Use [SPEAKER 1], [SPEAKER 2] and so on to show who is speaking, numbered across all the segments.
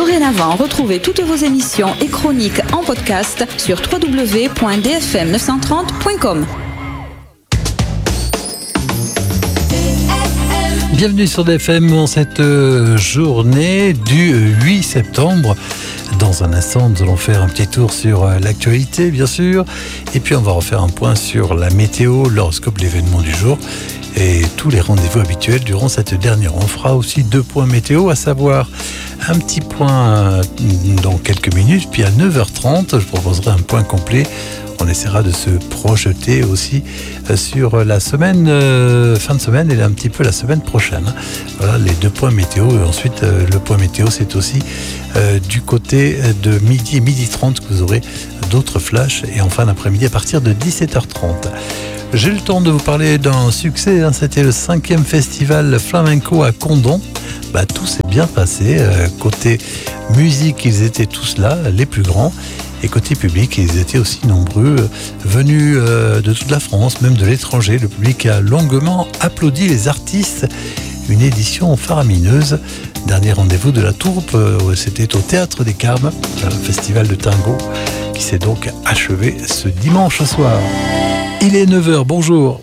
[SPEAKER 1] Dorénavant, retrouvez toutes vos émissions et chroniques en podcast sur www.dfm930.com.
[SPEAKER 2] Bienvenue sur DFM en cette journée du 8 septembre. Dans un instant, nous allons faire un petit tour sur l'actualité, bien sûr. Et puis, on va refaire un point sur la météo, l'horoscope, l'événement du jour et tous les rendez-vous habituels durant cette dernière. On fera aussi 2 points météo, à savoir un petit point dans quelques minutes. Puis à 9h30, je proposerai un point complet. On essaiera de se projeter aussi sur la semaine, fin de semaine et un petit peu la semaine prochaine. Voilà les 2 points météo. Et ensuite, le point météo, c'est aussi du côté de midi et midi 30 que vous aurez d'autres flashs. Et en fin d'après-midi à partir de 17h30. J'ai eu le temps de vous parler d'un succès. C'était le 5e festival flamenco à Condom. Tout s'est bien passé. Côté musique, ils étaient tous là, les plus grands. Et côté public, ils étaient aussi nombreux, venus de toute la France, même de l'étranger. Le public a longuement applaudi les artistes. Une édition faramineuse. Dernier rendez-vous de la troupe, c'était au Théâtre des Carmes, un festival de tango qui s'est donc achevé ce dimanche soir. Il est 9h, bonjour.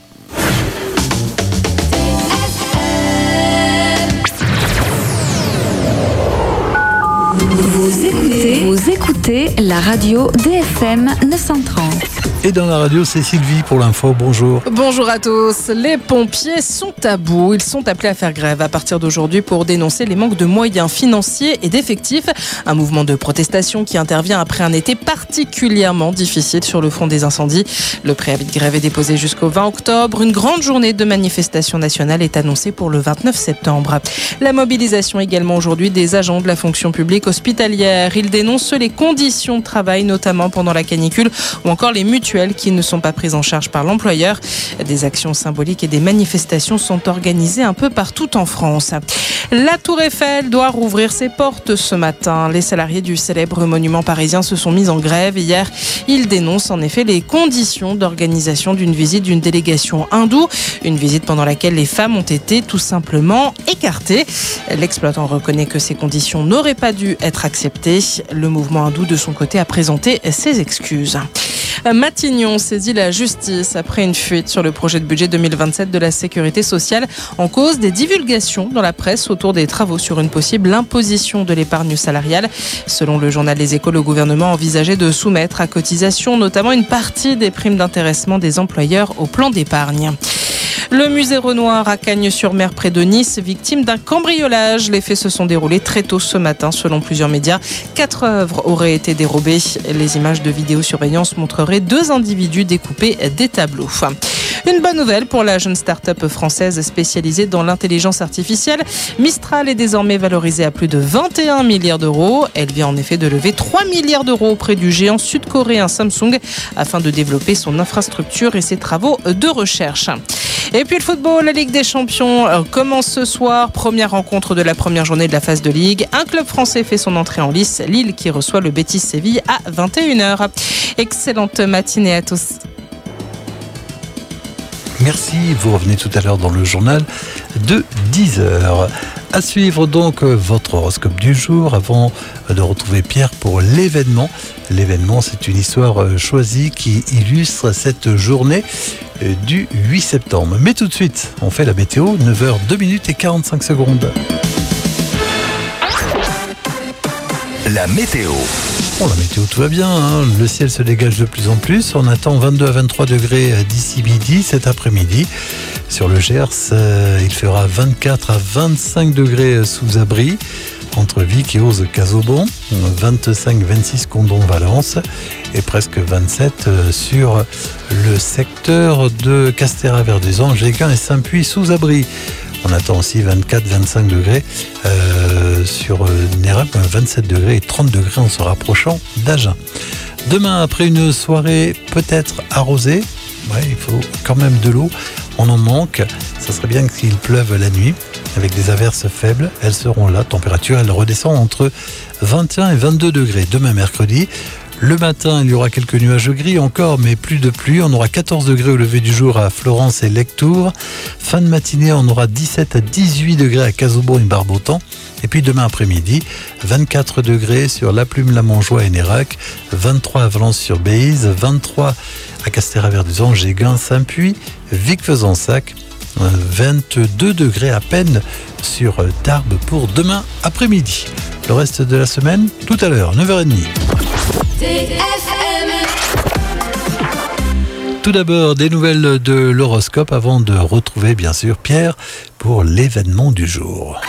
[SPEAKER 1] Vous écoutez la radio DFM 930.
[SPEAKER 2] Et dans la radio, c'est Sylvie pour l'info. Bonjour.
[SPEAKER 3] Bonjour à tous. Les pompiers sont à bout. Ils sont appelés à faire grève à partir d'aujourd'hui pour dénoncer les manques de moyens financiers et d'effectifs. Un mouvement de protestation qui intervient après un été particulièrement difficile sur le front des incendies. Le préavis de grève est déposé jusqu'au 20 octobre. Une grande journée de manifestation nationale est annoncée pour le 29 septembre. La mobilisation également aujourd'hui des agents de la fonction publique hospitalière. Ils dénoncent les conditions de travail, notamment pendant la canicule, ou encore les mutuelles qui ne sont pas prises en charge par l'employeur. Des actions symboliques et des manifestations sont organisées un peu partout en France. La Tour Eiffel doit rouvrir ses portes ce matin. Les salariés du célèbre monument parisien se sont mis en grève hier. Ils dénoncent en effet les conditions d'organisation d'une visite d'une délégation hindoue. Une visite pendant laquelle les femmes ont été tout simplement écartées. L'exploitant reconnaît que ces conditions n'auraient pas dû être acceptées. Le mouvement hindou, de son côté, a présenté ses excuses. Matignon saisit la justice après une fuite sur le projet de budget 2027 de la Sécurité sociale en cause des divulgations dans la presse autour des travaux sur une possible imposition de l'épargne salariale. Selon le journal Les Échos, le gouvernement envisageait de soumettre à cotisation notamment une partie des primes d'intéressement des employeurs au plan d'épargne. Le musée Renoir à Cagnes-sur-Mer près de Nice, victime d'un cambriolage. Les faits se sont déroulés très tôt ce matin, selon plusieurs médias. 4 œuvres auraient été dérobées. Les images de vidéosurveillance montreraient 2 individus découper des tableaux. Une bonne nouvelle pour la jeune start-up française spécialisée dans l'intelligence artificielle. Mistral est désormais valorisée à plus de 21 milliards d'euros. Elle vient en effet de lever 3 milliards d'euros auprès du géant sud-coréen Samsung afin de développer son infrastructure et ses travaux de recherche. Et puis le football, la Ligue des Champions commence ce soir. Première rencontre de la première journée de la phase de Ligue. Un club français fait son entrée en lice, Lille qui reçoit le Betis Séville à 21h. Excellente matinée à tous.
[SPEAKER 2] Merci, vous revenez tout à l'heure dans le journal de 10h. À suivre donc votre horoscope du jour avant de retrouver Pierre pour l'événement. L'événement, c'est une histoire choisie qui illustre cette journée du 8 septembre. Mais tout de suite, on fait la météo, 9h, 2 minutes et 45 secondes.
[SPEAKER 4] La météo.
[SPEAKER 2] Bon, la météo, tout va bien, hein. Le ciel se dégage de plus en plus. On attend 22 à 23 degrés d'ici midi, cet après-midi. Sur le Gers, il fera 24 à 25 degrés sous abri. Entre Vic et Auze-Casaubon, 25-26 Condom-Valence et presque 27 sur le secteur de Castéra-Verduzan, Géguin et Saint-Puy sous abri. On attend aussi 24-25 degrés sur Nérac, 27 degrés et 30 degrés en se rapprochant d'Agen. Demain, après une soirée peut-être arrosée, il faut quand même de l'eau, on en manque. Ça serait bien qu'il pleuve la nuit avec des averses faibles. Elles seront là, température, elle redescend entre 21 et 22 degrés. Demain mercredi, le matin, il y aura quelques nuages gris encore, mais plus de pluie. On aura 14 degrés au lever du jour à Florence et Lectoure. Fin de matinée, on aura 17 à 18 degrés à Casaubon et Barbotan. Et puis demain après-midi, 24 degrés sur La Plume, La Montjoie et Nérac, 23 à Valence-sur-Béise, 23 à Castéra-Verduzan, Géguin, Saint-Puy, Vic-Fezensac, 22 degrés à peine sur Tarbes pour demain après-midi. Le reste de la semaine, tout à l'heure, 9h30. Tout d'abord, des nouvelles de l'horoscope avant de retrouver bien sûr Pierre pour l'événement du jour.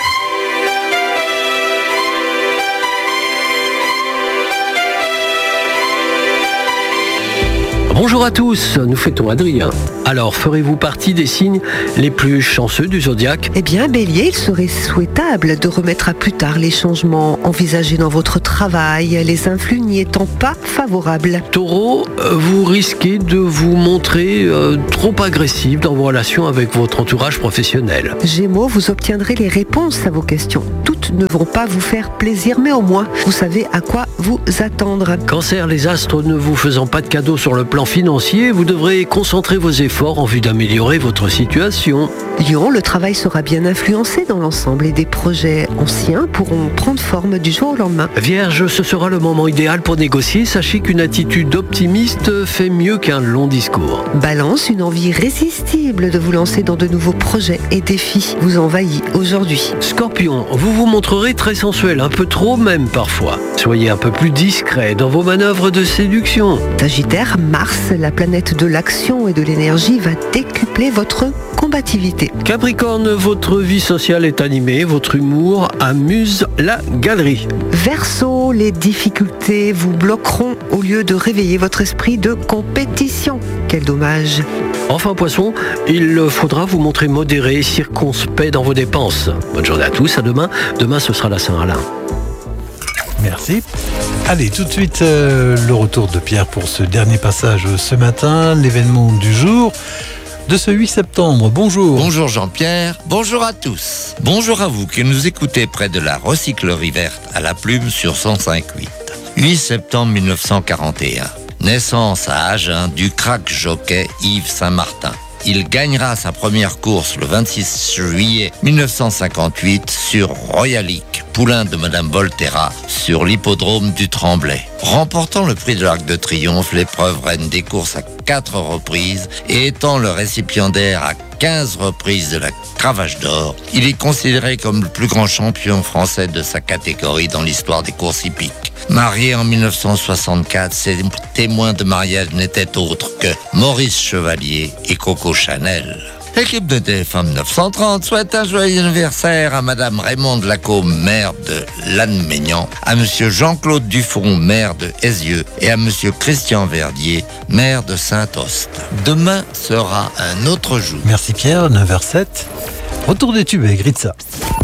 [SPEAKER 5] Bonjour à tous, nous fêtons Adrien. Alors, ferez-vous partie des signes les plus chanceux du zodiaque ?
[SPEAKER 6] Eh bien, Bélier, il serait souhaitable de remettre à plus tard les changements envisagés dans votre travail, les influx n'y étant pas favorables.
[SPEAKER 5] Taureau, vous risquez de vous montrer trop agressif dans vos relations avec votre entourage professionnel.
[SPEAKER 6] Gémeaux, vous obtiendrez les réponses à vos questions. Toutes ne vont pas vous faire plaisir, mais au moins, vous savez à quoi vous attendre.
[SPEAKER 5] Cancer, les astres ne vous faisant pas de cadeaux sur le plan financier, vous devrez concentrer vos efforts en vue d'améliorer votre situation.
[SPEAKER 6] Lion, le travail sera bien influencé dans l'ensemble et des projets anciens pourront prendre forme du jour au lendemain.
[SPEAKER 5] Vierge, ce sera le moment idéal pour négocier. Sachez qu'une attitude optimiste fait mieux qu'un long discours.
[SPEAKER 6] Balance, une envie irrésistible de vous lancer dans de nouveaux projets et défis vous envahit aujourd'hui.
[SPEAKER 5] Scorpion, vous vous montrerez très sensuel, un peu trop même parfois. Soyez un peu plus discret dans vos manœuvres de séduction.
[SPEAKER 6] Sagittaire, Mars, la planète de l'action et de l'énergie, va décupler votre combativité.
[SPEAKER 5] Capricorne, votre vie sociale est animée, votre humour amuse la galerie.
[SPEAKER 6] Verseau, les difficultés vous bloqueront au lieu de réveiller votre esprit de compétition. Quel dommage.
[SPEAKER 5] Enfin Poisson, il faudra vous montrer modéré et circonspect dans vos dépenses. Bonne journée à tous, à demain. Demain ce sera la Saint-Alain.
[SPEAKER 2] Merci. Allez, tout de suite, le retour de Pierre pour ce dernier passage ce matin, l'événement du jour de ce 8 septembre. Bonjour.
[SPEAKER 7] Bonjour Jean-Pierre, bonjour à tous. Bonjour à vous qui nous écoutez près de la recyclerie verte à La Plume sur 105.8. 8 septembre 1941. Naissance à Agen du crack jockey Yves Saint-Martin. Il gagnera sa première course le 26 juillet 1958 sur Royalique, poulain de Madame Volterra, sur l'hippodrome du Tremblay. Remportant le prix de l'Arc de Triomphe, l'épreuve reine des courses à 4 reprises et étant le récipiendaire à 15 reprises de la Cravache d'Or, il est considéré comme le plus grand champion français de sa catégorie dans l'histoire des courses hippiques. Marié en 1964, ses témoins de mariage n'étaient autres que Maurice Chevalier et Coco Chanel. L'équipe de TF1 930 souhaite un joyeux anniversaire à Madame Raymonde Lacombe, maire de Lannemegnan, à Monsieur Jean-Claude Dufond, maire de Aizieux, et à Monsieur Christian Verdier, maire de Saint-Ost. Demain sera un autre jour.
[SPEAKER 2] Merci Pierre, 9h07. Retour des tubes avec Gritza.